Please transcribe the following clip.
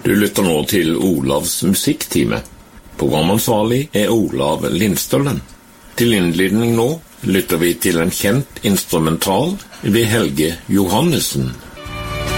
Du lytter nå til Olavs musikktime. Programansvarlig er Olav Lindstølen. Til innledning nå lytter vi til en kjent instrumental ved Helge Johannessen.